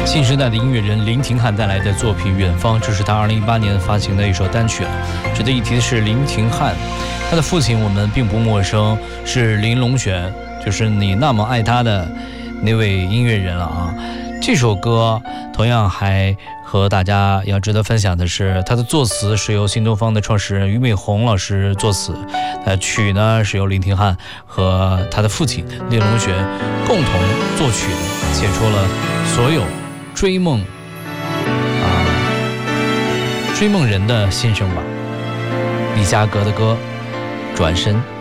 新时代的音乐人林廷汉带来的作品《远方》，这是他2018年发行的一首单曲了。值得一提的是，林廷汉他的父亲我们并不陌生，是林隆璇，就是你那么爱他的那位音乐人了啊。这首歌同样还和大家要值得分享的是，他的作词是由新东方的创始人俞美洪老师作词，曲呢是由林廷汉和他的父亲林隆璇共同作曲的，写出了所有追梦人的心声吧。李佳格的歌《转身》。